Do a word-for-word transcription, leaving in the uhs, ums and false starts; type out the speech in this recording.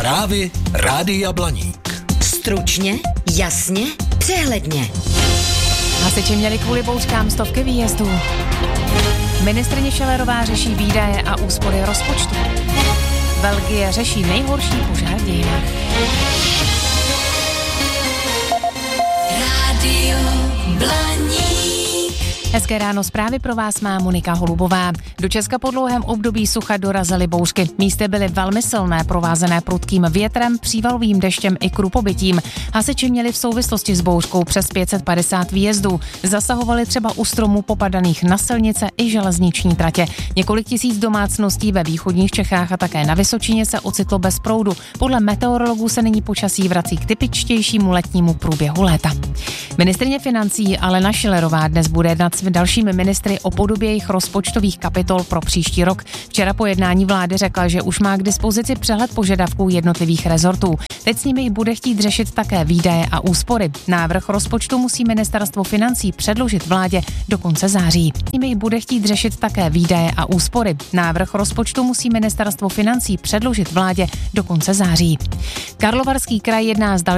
Zprávy Rádia Blaník. Stručně, jasně, přehledně. Hasiči měli kvůli bouřkám stovky výjezdů. Ministryně Schillerová řeší výdaje a úspory rozpočtu. Belgie řeší nejhorší požár v dějinách. Rádio Blaník. Hezké ráno, zprávy pro vás má Monika Holubová. Do Česka po dlouhém období sucha dorazily bouřky. Místy byly velmi silné, provázené prudkým větrem, přívalovým deštěm i krupobytím. Hasiči měli v souvislosti s bouřkou přes pět set padesát výjezdů. Zasahovali třeba u stromů popadaných na silnice i železniční tratě. Několik tisíc domácností ve východních Čechách a také na Vysočině se ocitlo bez proudu. Podle meteorologů se nyní počasí vrací k typičtějšímu letnímu průběhu léta. Ministryně financí Alena Schillerová dnes bude jednat s dalšími ministry o podobě jejich rozpočtových kapitol pro příští rok. Včera po jednání vlády řekla, že už má k dispozici přehled požadavků jednotlivých rezortů. Teď s nimi bude chtít řešit také výdaje a úspory. Návrh rozpočtu musí ministerstvo financí předložit vládě do konce září. S nimi bude chtít řešit také výdaje a úspory. Návrh rozpočtu musí ministerstvo financí předložit vládě do konce září. Karlovarský kraj jedná s dalšími